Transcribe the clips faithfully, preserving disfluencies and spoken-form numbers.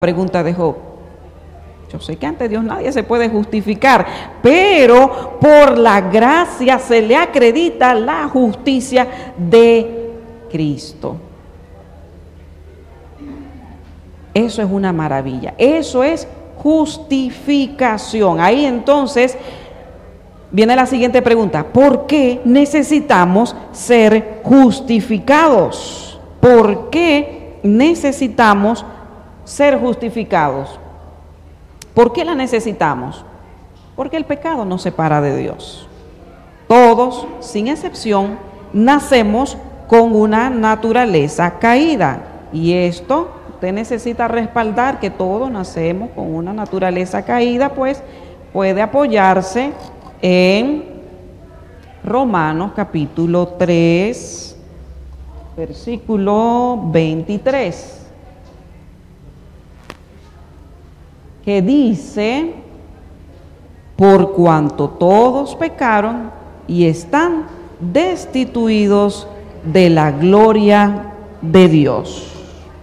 Pregunta de Job. Yo sé que ante Dios nadie se puede justificar, pero por la gracia se le acredita la justicia de Cristo. Eso es una maravilla. Eso es justificación. Ahí entonces viene la siguiente pregunta. ¿Por qué necesitamos ser justificados? ¿Por qué necesitamos ser justificados? ¿Por qué la necesitamos? Porque el pecado nos separa de Dios. Todos, sin excepción, nacemos con una naturaleza caída. Y esto usted necesita respaldar que todos nacemos con una naturaleza caída, pues puede apoyarse en Romanos capítulo tres, versículo veintitrés. Que dice, por cuanto todos pecaron y están destituidos de la gloria de Dios.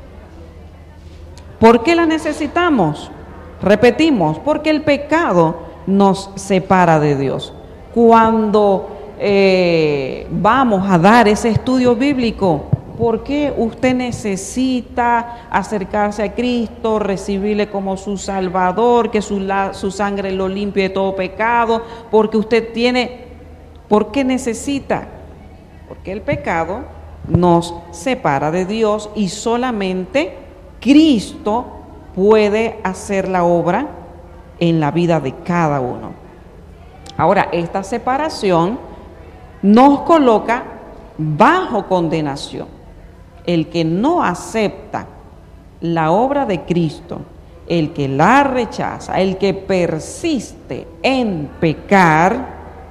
¿Por qué la necesitamos? Repetimos, porque el pecado nos separa de Dios. Cuando eh, vamos a dar ese estudio bíblico, ¿por qué usted necesita acercarse a Cristo, recibirle como su Salvador, que su, la, su sangre lo limpie de todo pecado? Porque usted tiene, ¿por qué necesita? Porque el pecado nos separa de Dios y solamente Cristo puede hacer la obra en la vida de cada uno. Ahora, esta separación nos coloca bajo condenación. El que no acepta la obra de Cristo, el que la rechaza, el que persiste en pecar,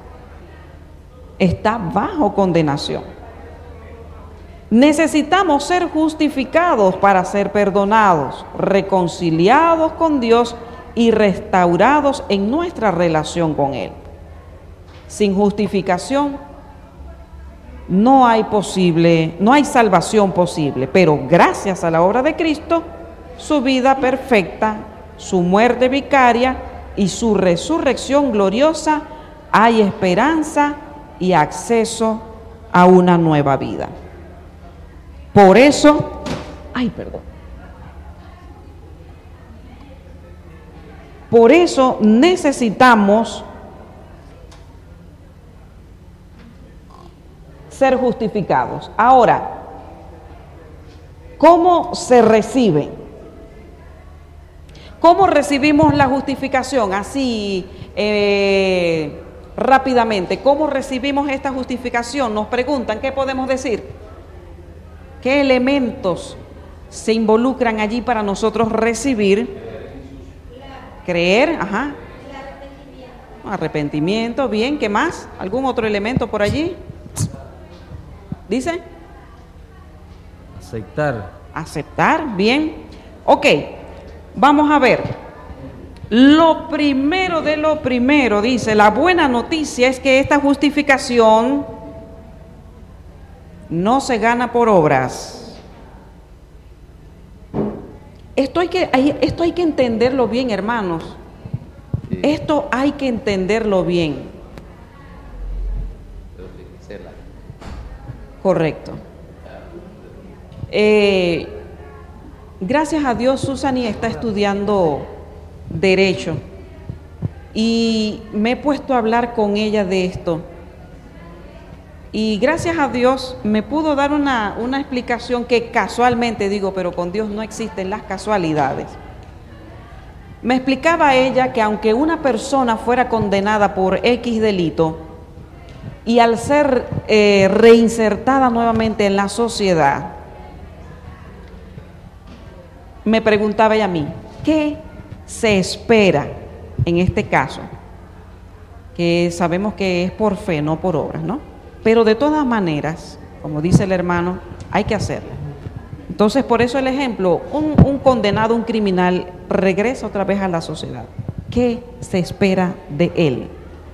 está bajo condenación. Necesitamos ser justificados para ser perdonados, reconciliados con Dios y restaurados en nuestra relación con Él. Sin justificación no hay posible, no hay salvación posible, pero gracias a la obra de Cristo, su vida perfecta, su muerte vicaria y su resurrección gloriosa, hay esperanza y acceso a una nueva vida. Por eso, ay, perdón. Por eso necesitamos ser justificados. Ahora, ¿cómo se recibe? ¿Cómo recibimos la justificación? Así, eh, rápidamente, ¿cómo recibimos esta justificación? Nos preguntan, ¿qué podemos decir? ¿Qué elementos se involucran allí para nosotros recibir? Creer, ajá. Arrepentimiento. Arrepentimiento, bien, ¿qué más? ¿Algún otro elemento por allí? ¿Dice? Aceptar. Aceptar, bien. Ok, vamos a ver. Lo primero de lo primero, dice, la buena noticia es que esta justificación no se gana por obras. Esto hay que, esto hay que entenderlo bien, hermanos. Sí. Esto hay que entenderlo bien. Correcto. Eh, gracias a Dios, Susani está estudiando Derecho y me he puesto a hablar con ella de esto. Y gracias a Dios me pudo dar una, una explicación que casualmente digo, pero con Dios no existen las casualidades. Me explicaba ella que aunque una persona fuera condenada por X delito, y al ser eh, reinsertada nuevamente en la sociedad, me preguntaba ella a mí, ¿qué se espera en este caso? Que sabemos que es por fe, no por obras, ¿no? Pero de todas maneras, como dice el hermano, hay que hacerlo. Entonces, por eso el ejemplo, un, un condenado, un criminal, regresa otra vez a la sociedad. ¿Qué se espera de él?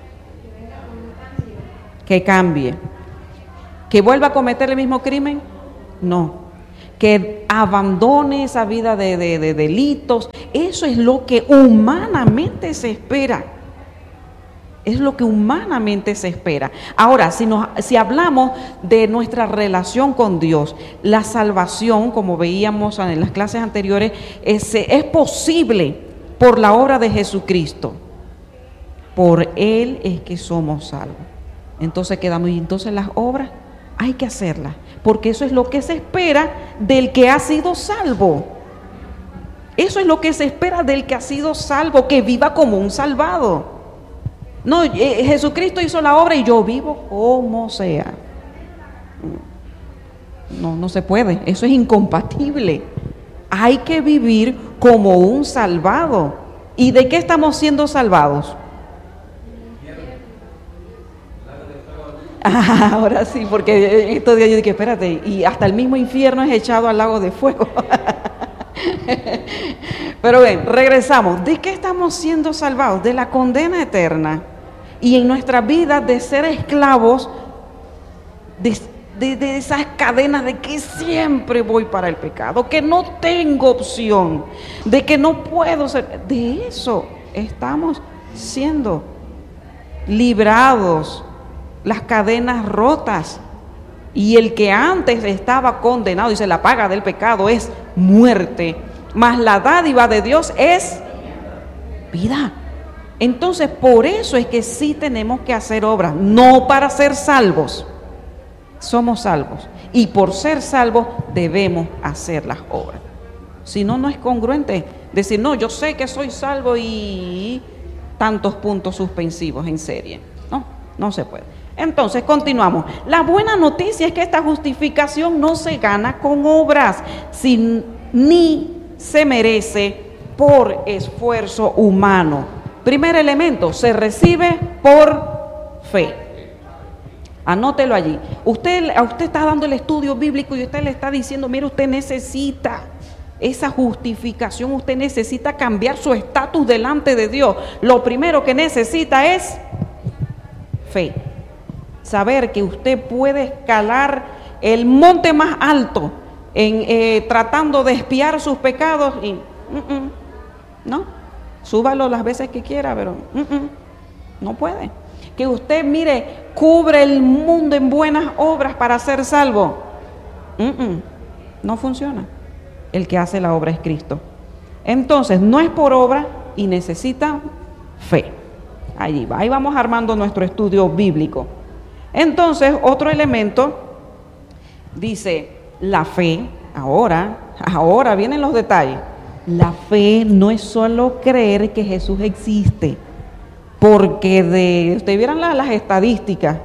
Que cambie. ¿Que vuelva a cometer el mismo crimen? No. Que abandone esa vida de, de, de delitos. Eso es lo que humanamente se espera. Es lo que humanamente se espera. Ahora, si, nos, si hablamos de nuestra relación con Dios, la salvación, como veíamos en las clases anteriores, es, es posible por la obra de Jesucristo. Por Él es que somos salvos. Entonces quedamos, y entonces las obras hay que hacerlas, porque eso es lo que se espera del que ha sido salvo. Eso es lo que se espera del que ha sido salvo, que viva como un salvado. No, eh, Jesucristo hizo la obra y yo vivo como sea. No, no se puede, eso es incompatible. Hay que vivir como un salvado. ¿Y de qué estamos siendo salvados? Ah, ahora sí, porque estos días yo dije, espérate, y hasta el mismo infierno es echado al lago de fuego. Pero bien, regresamos. ¿De qué estamos siendo salvados? De la condena eterna. Y en nuestra vida de ser esclavos de, de, de esas cadenas de que siempre voy para el pecado, que no tengo opción, de que no puedo ser. De eso estamos siendo librados, las cadenas rotas. Y el que antes estaba condenado, dice, la paga del pecado es muerte, mas la dádiva de Dios es vida. Entonces, por eso es que sí tenemos que hacer obras, no para ser salvos. Somos salvos y por ser salvos debemos hacer las obras. Si no, no es congruente decir, no, yo sé que soy salvo y tantos puntos suspensivos en serie. No, no se puede. Entonces, continuamos. La buena noticia es que esta justificación no se gana con obras, sin, ni se merece por esfuerzo humano. Primer elemento, se recibe por fe. Anótelo allí. Usted, a usted está dando el estudio bíblico y usted le está diciendo, mire, usted necesita esa justificación, usted necesita cambiar su estatus delante de Dios. Lo primero que necesita es fe. Saber que usted puede escalar el monte más alto en, eh, tratando de expiar sus pecados y, mm, mm, ¿no? Súbalo las veces que quiera, pero mm, mm, no puede. Que usted, mire, cubre el mundo en buenas obras para ser salvo. Mm, mm, no funciona. El que hace la obra es Cristo. Entonces, no es por obra y necesita fe. Allí va. Ahí vamos armando nuestro estudio bíblico. Entonces, otro elemento, dice, la fe, ahora, ahora vienen los detalles. La fe no es solo creer que Jesús existe, porque de, ustedes vieran la, las estadísticas,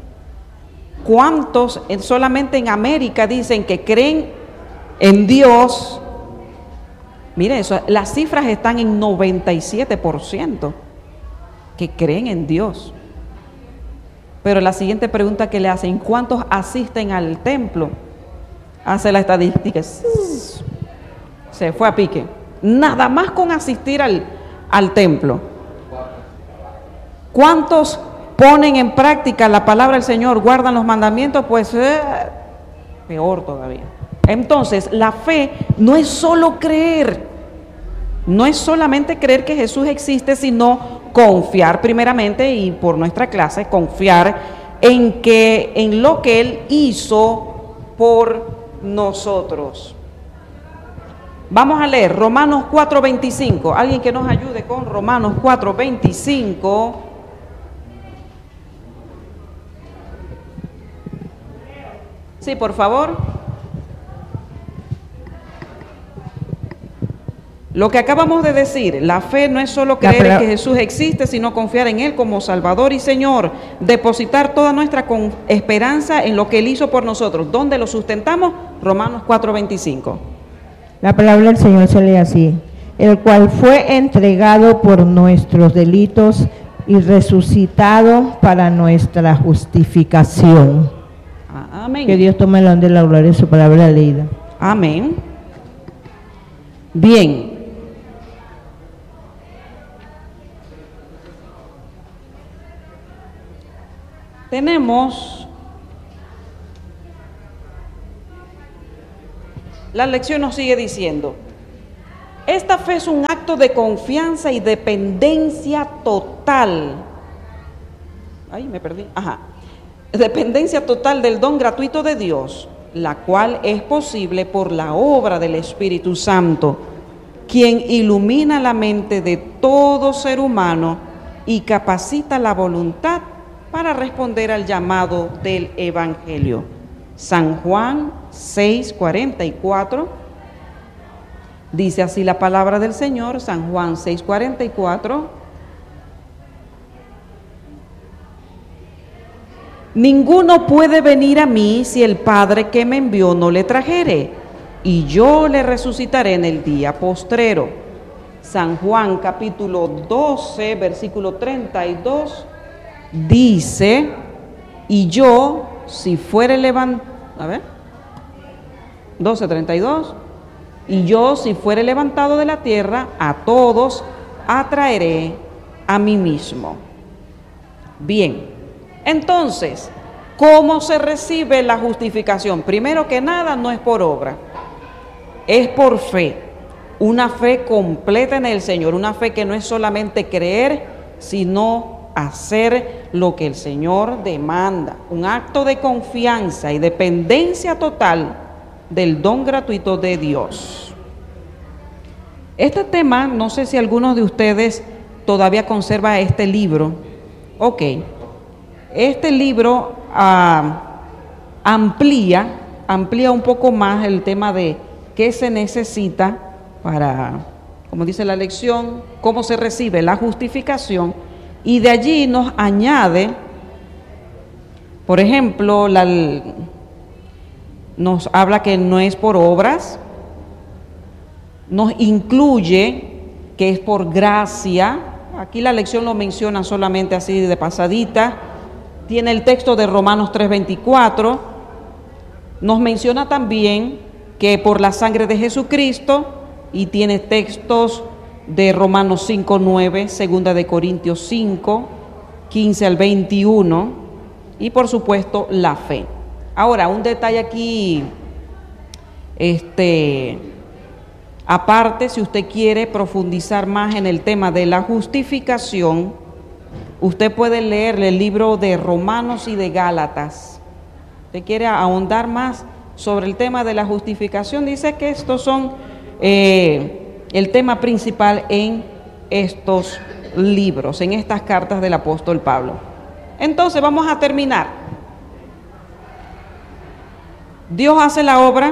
¿cuántos solamente en América dicen que creen en Dios? Miren eso, las cifras están en noventa y siete por ciento que creen en Dios. Pero la siguiente pregunta que le hacen, ¿cuántos asisten al templo? Hace la estadística, se fue a pique. Nada más con asistir al, al templo. ¿Cuántos ponen en práctica la palabra del Señor, guardan los mandamientos? Pues eh, peor todavía. Entonces, la fe no es solo creer, no es solamente creer que Jesús existe, sino confiar primeramente, y por nuestra clase, confiar en que en lo que Él hizo por nosotros. Vamos a leer Romanos cuatro veinticinco. Alguien que nos ayude con Romanos cuatro veinticinco. Sí, por favor. Lo que acabamos de decir, la fe no es solo creer en que Jesús existe, sino confiar en Él como Salvador y Señor, depositar toda nuestra con esperanza en lo que Él hizo por nosotros. ¿Dónde lo sustentamos? Romanos cuatro veinticinco. La palabra del Señor se lee así: el cual fue entregado por nuestros delitos y resucitado para nuestra justificación. Amén. Que Dios tome la honra y la gloria de su palabra leída. Amén. Bien. Tenemos la lección nos sigue diciendo, esta fe es un acto de confianza y dependencia total. Ay, me perdí. Ajá. Dependencia total del don gratuito de Dios, la cual es posible por la obra del Espíritu Santo, quien ilumina la mente de todo ser humano y capacita la voluntad para responder al llamado del Evangelio. San Juan seis cuarenta y cuatro, dice así la palabra del Señor, San Juan seis cuarenta y cuatro. Ninguno puede venir a mí si el Padre que me envió no le trajere, y yo le resucitaré en el día postrero. San Juan capítulo doce, versículo treinta y dos, dice, y yo, si fuere levantado, a ver, doce treinta y dos, y yo, si fuere levantado de la tierra, a todos atraeré a mí mismo. Bien. Entonces, ¿cómo se recibe la justificación? Primero que nada, no es por obra, es por fe, una fe completa en el Señor, una fe que no es solamente creer, sino hacer lo que el Señor demanda, un acto de confianza y dependencia total del don gratuito de Dios. Este tema, no sé si algunos de ustedes todavía conserva este libro. Ok. Este libro uh, amplía, amplía un poco más el tema de qué se necesita para, como dice la lección, cómo se recibe la justificación, y de allí nos añade, por ejemplo, la, nos habla que no es por obras, nos incluye que es por gracia. Aquí la lección lo menciona solamente así de pasadita. Tiene el texto de Romanos tres veinticuatro, nos menciona también que por la sangre de Jesucristo, y tiene textos de Romanos cinco nueve, segunda de Corintios cinco, quince al veintiuno, y por supuesto la fe. Ahora, un detalle aquí, este, aparte, si usted quiere profundizar más en el tema de la justificación, usted puede leer el libro de Romanos y de Gálatas. Usted quiere ahondar más sobre el tema de la justificación, dice que estos son eh, el tema principal en estos libros, en estas cartas del apóstol Pablo. Entonces vamos a terminar. Dios hace la obra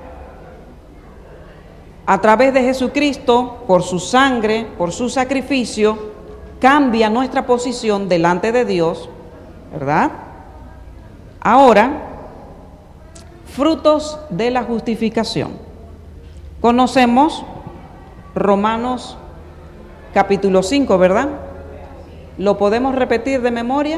a través de Jesucristo, por su sangre, por su sacrificio, cambia nuestra posición delante de Dios, ¿verdad? Ahora, frutos de la justificación. Conocemos Romanos capítulo cinco, ¿verdad? ¿Lo podemos repetir de memoria?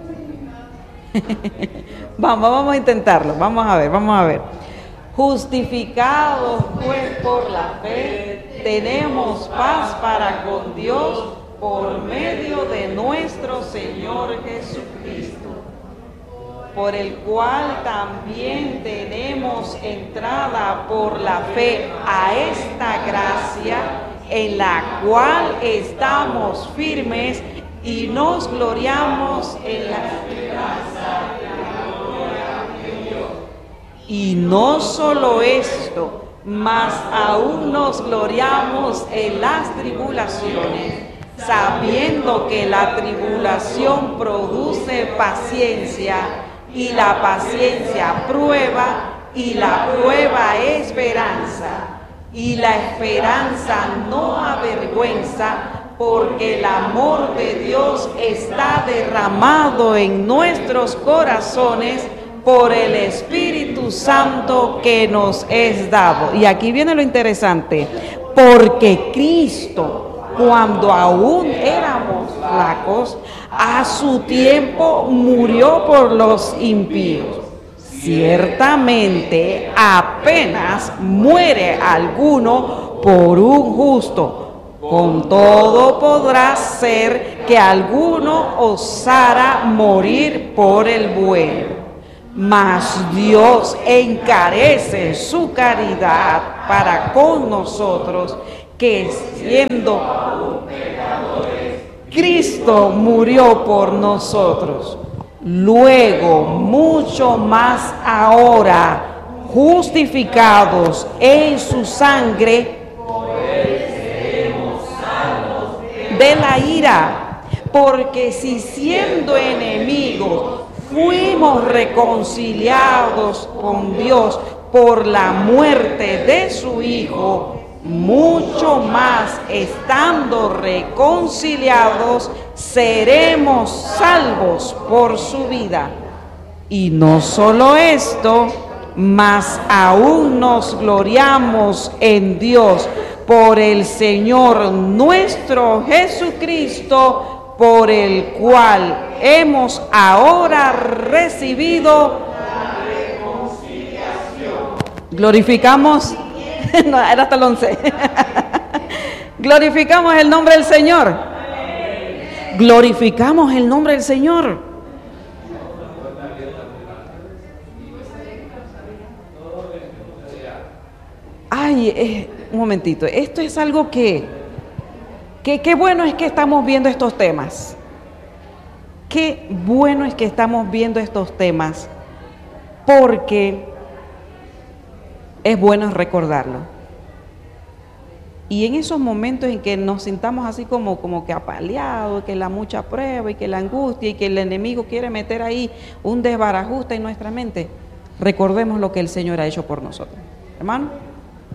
vamos, vamos a intentarlo, vamos a ver, vamos a ver. Justificados pues por la fe, tenemos paz para con Dios, por medio de nuestro Señor Jesucristo, por el cual también tenemos entrada por la fe a esta gracia, en la cual estamos firmes y nos gloriamos en la esperanza de la gloria de Dios. Y no solo esto, mas aún nos gloriamos en las tribulaciones, sabiendo que la tribulación produce paciencia, y la paciencia prueba, y la prueba esperanza, y la esperanza no avergüenza, porque el amor de Dios está derramado en nuestros corazones por el Espíritu Santo que nos es dado. Y aquí viene lo interesante, porque Cristo, cuando aún éramos flacos, a su tiempo murió por los impíos. Ciertamente, apenas muere alguno por un justo, con todo podrá ser que alguno osara morir por el bueno. mas Dios encarece su caridad para con nosotros, que siendo Cristo murió por nosotros. Luego, mucho más ahora, justificados en su sangre, de la ira, porque si siendo enemigos fuimos reconciliados con Dios por la muerte de su Hijo, mucho más estando reconciliados seremos salvos por su vida. Y no solo esto, mas aún nos gloriamos en Dios por el Señor nuestro Jesucristo, por el cual hemos ahora recibido la reconciliación. Glorificamos, no, era hasta el once. Glorificamos el nombre del Señor. Glorificamos el nombre del Señor. Ay, eh, un momentito, esto es algo que, que, qué bueno es que estamos viendo estos temas. Qué bueno es que estamos viendo estos temas, porque es bueno recordarlo. Y en esos momentos en que nos sintamos así como, como que apaleados, que la mucha prueba y que la angustia y que el enemigo quiere meter ahí un desbarajuste en nuestra mente, recordemos lo que el Señor ha hecho por nosotros. Hermano.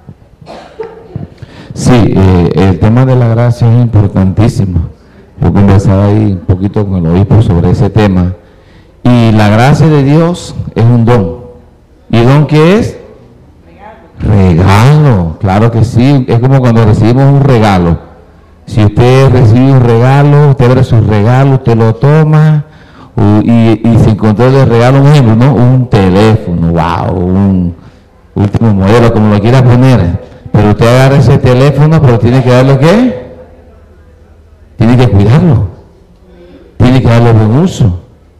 Sí, eh, el tema de la gracia es importantísimo. Yo conversaba ahí un poquito con el obispo sobre ese tema. Y la gracia de Dios es un don. ¿Y don qué es? Regalo. Regalo, claro que sí. Es como cuando recibimos un regalo. Si usted recibe un regalo, usted abre su regalo, usted lo toma uh, y, y se encontró el regalo, un ejemplo, ¿no? Un teléfono, wow, un último modelo, como lo quiera poner. Pero usted agarra ese teléfono, pero tiene que darle ¿qué? Tiene que cuidarlo. Tiene que darle buen uso.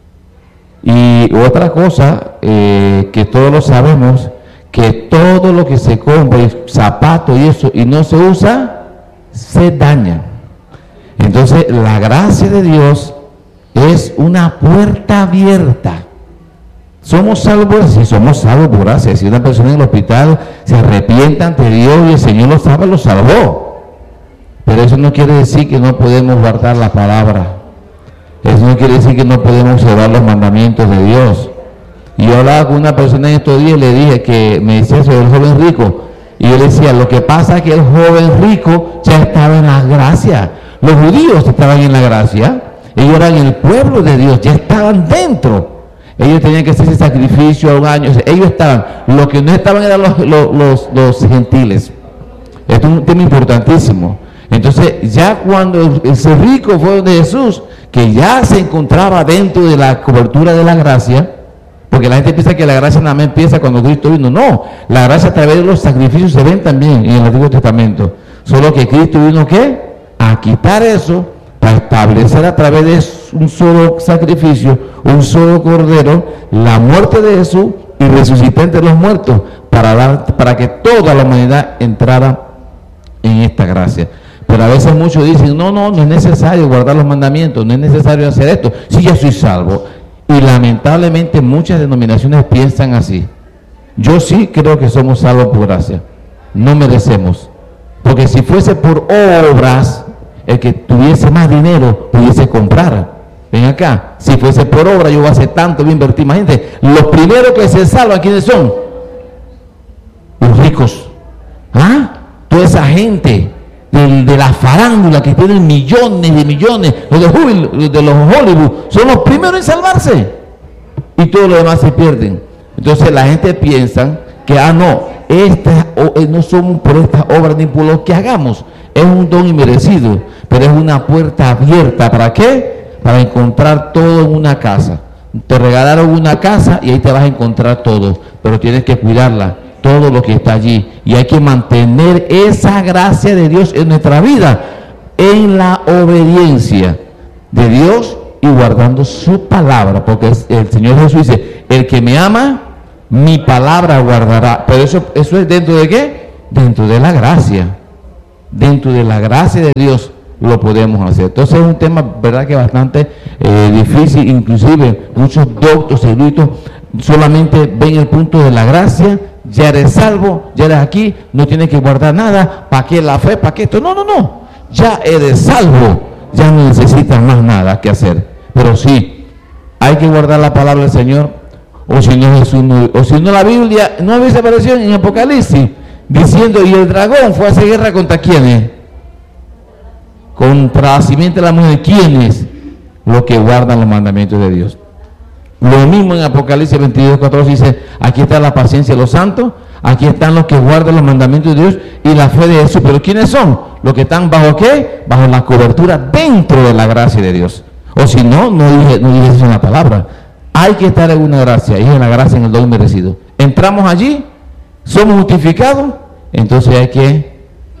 Y otra cosa, eh, que todos lo sabemos, que todo lo que se compra, zapatos y eso, y no se usa, se daña. Entonces, la gracia de Dios es una puerta abierta. Somos salvos, si somos salvos por gracia. Si una persona en el hospital se arrepiente ante Dios y el Señor lo sabe, lo salvó. Pero eso no quiere decir que no podemos guardar la palabra. Eso no quiere decir que no podemos observar los mandamientos de Dios. Y yo hablaba con una persona en estos días y le dije que me decía sobre el joven rico. Y yo le decía, lo que pasa es que el joven rico ya estaba en la gracia. Los judíos estaban en la gracia. Ellos eran el pueblo de Dios, ya estaban dentro. Ellos tenían que hacer ese sacrificio a un año. Ellos estaban, lo que no estaban eran los, los, los, los gentiles. Esto es un tema importantísimo. Entonces, ya cuando ese rico fue de Jesús, que ya se encontraba dentro de la cobertura de la gracia, porque la gente piensa que la gracia nada más empieza cuando Cristo vino. No, la gracia a través de los sacrificios se ven también en el Antiguo Testamento. Solo que Cristo vino, ¿qué? A quitar eso, para establecer a través de un solo sacrificio, un solo cordero, la muerte de Jesús y resucitar entre los muertos, para, dar, para que toda la humanidad entrara en esta gracia. Pero a veces muchos dicen, no, no, no es necesario guardar los mandamientos, no es necesario hacer esto, si ya soy salvo. Y lamentablemente muchas denominaciones piensan así. Yo sí creo que somos salvos por gracia, no merecemos. Porque si fuese por obras, el que tuviese más dinero pudiese comprar. Ven acá, si fuese por obra, yo voy a hacer tanto, voy a invertir. Imagínate, los primeros que se salvan, ¿quiénes son? Los ricos. ¿Ah? Toda esa gente de, de la farándula que tienen millones de millones, los de, Hollywood, los de los Hollywood, son los primeros en salvarse. Y todos los demás se pierden. Entonces la gente piensa que, ah, no, estas, no somos por estas obras ni por lo que hagamos. Es un don inmerecido, pero es una puerta abierta. ¿Para qué? Para encontrar todo en una casa. Te regalaron una casa y ahí te vas a encontrar todo, pero tienes que cuidarla, todo lo que está allí. Y hay que mantener esa gracia de Dios en nuestra vida, en la obediencia de Dios y guardando su palabra, porque el Señor Jesús dice, el que me ama, mi palabra guardará. Pero eso, eso es dentro de ¿qué? Dentro de la gracia. Dentro de la gracia de Dios lo podemos hacer. Entonces es un tema, verdad, que bastante eh, difícil. Inclusive muchos doctos eruditos solamente ven el punto de la gracia. Ya eres salvo, ya eres aquí, no tienes que guardar nada. ¿Para qué la fe? ¿Para qué esto? No, no, no. Ya eres salvo, ya no necesitas más nada que hacer. Pero sí, hay que guardar la palabra del Señor. O si no, Jesús no, o si no la Biblia no hubiese aparecido en Apocalipsis diciendo, y el dragón fue a hacer guerra contra quiénes, contra la simiente de la mujer. ¿Quiénes? Los que guardan los mandamientos de Dios. Lo mismo en Apocalipsis veintidós, catorce dice, aquí está la paciencia de los santos, aquí están los que guardan los mandamientos de Dios y la fe de Jesús. ¿Pero quiénes son? Los que están bajo ¿qué? Bajo la cobertura dentro de la gracia de Dios. O si no, no dije, no dije eso en la palabra. Hay que estar en una gracia, y en la gracia, en el don merecido. Entramos allí, somos justificados, entonces hay que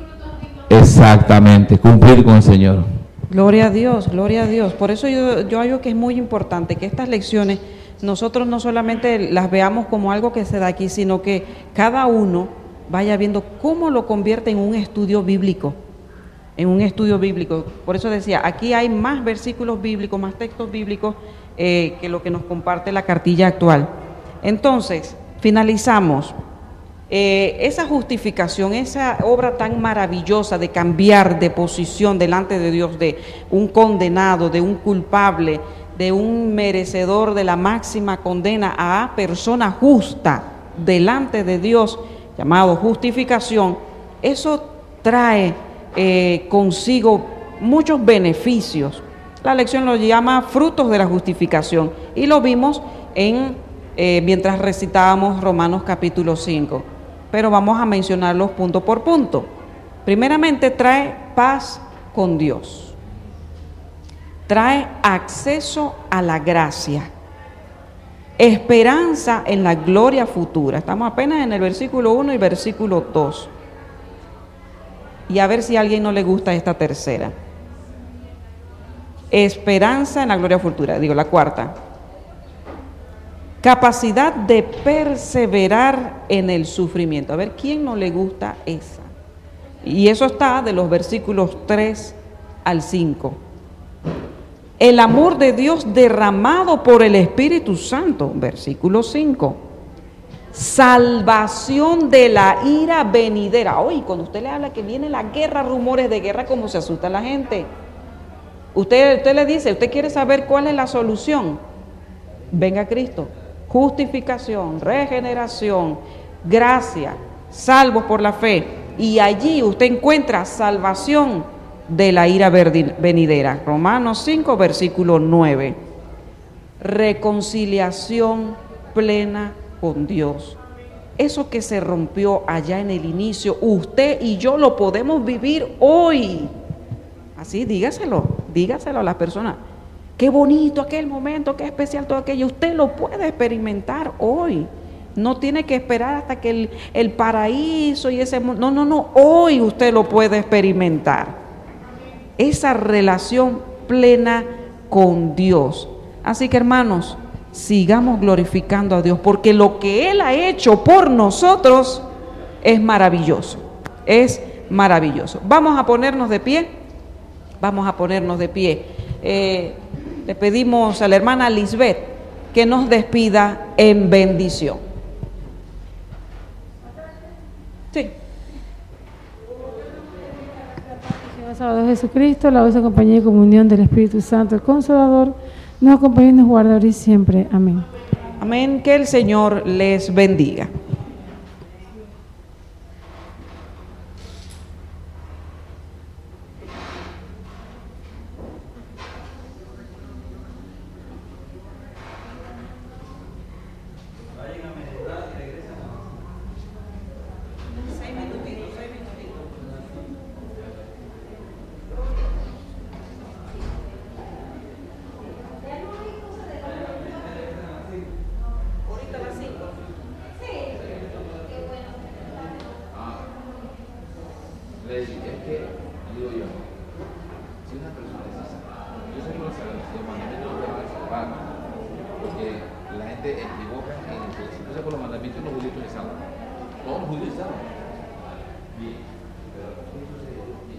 exactamente cumplir con el Señor. Gloria a Dios, gloria a Dios. Por eso yo, yo hallo que es muy importante que estas lecciones nosotros no solamente las veamos como algo que se da aquí, sino que cada uno vaya viendo cómo lo convierte en un estudio bíblico, en un estudio bíblico. Por eso decía, aquí hay más versículos bíblicos, más textos bíblicos eh, que lo que nos comparte la cartilla actual. Entonces, finalizamos. Eh, esa justificación, esa obra tan maravillosa de cambiar de posición delante de Dios, de un condenado, de un culpable, de un merecedor de la máxima condena a persona justa delante de Dios, llamado justificación, eso trae eh, consigo muchos beneficios. La lección lo llama frutos de la justificación y lo vimos en eh, mientras recitábamos Romanos capítulo cinco. Pero vamos a mencionarlos punto por punto. Primeramente, trae paz con Dios. Trae acceso a la gracia. Esperanza en la gloria futura. Estamos apenas en el versículo uno y versículo dos. Y a ver si a alguien no le gusta esta tercera. Esperanza en la gloria futura. Digo, la cuarta. Capacidad de perseverar en el sufrimiento. A ver, ¿quién no le gusta esa? Y eso está de los versículos tres al cinco. El amor de Dios derramado por el Espíritu Santo, versículo cinco. Salvación de la ira venidera. Oye, cuando usted le habla que viene la guerra, rumores de guerra, ¿cómo se asusta la gente? Usted, usted le dice, ¿usted quiere saber cuál es la solución? Venga a Cristo. Justificación, regeneración, gracia, salvos por la fe. Y allí usted encuentra salvación de la ira venidera. Romanos cinco, versículo nueve. Reconciliación plena con Dios. Eso que se rompió allá en el inicio, usted y yo lo podemos vivir hoy. Así, dígaselo, dígaselo a las personas. Qué bonito aquel momento, qué especial todo aquello. Usted lo puede experimentar hoy. No tiene que esperar hasta que el, el paraíso y ese mundo. No, no, no. Hoy usted lo puede experimentar. Esa relación plena con Dios. Así que, hermanos, sigamos glorificando a Dios, porque lo que Él ha hecho por nosotros es maravilloso. Es maravilloso. Vamos a ponernos de pie. Vamos a ponernos de pie. Eh, le pedimos a la hermana Lisbeth que nos despida en bendición. Sí. Señor Salvador Jesucristo, la dulce compañía y comunión del Espíritu Santo, el Consolador, nos acompañe y nos guarde ahora y siempre. Amén. Amén. Que el Señor les bendiga. Es que, digo yo, si una persona dice, yo sé que los mandamientos paga. Porque la gente equivoca en eso. Si no sé por los mandamientos, los judíos les salvan. Todos los judíos salvan. Bien. Pero eso se bien.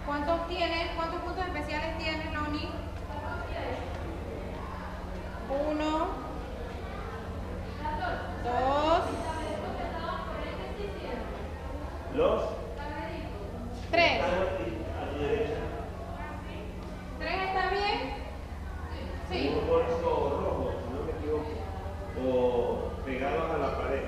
¿Cuántos tienes? ¿Cuántos puntos especiales tienes, Loni? Uno, dos, Los tres. a tu derecha. ¿Tres está bien? Sí. Un bolso rojo, si no me equivoco, o pegados a la pared.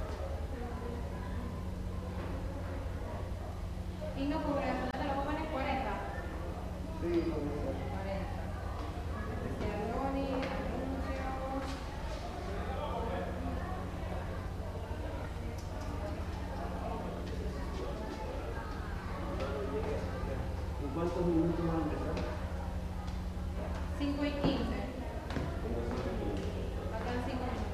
Y no cubre, ¿te lo pongan en cuarenta? Sí, cuarenta. Loni, anuncio. ¿En cuántos minutos van a empezar? cinco y quince. Faltan cinco minutos.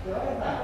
¿Qué hora está?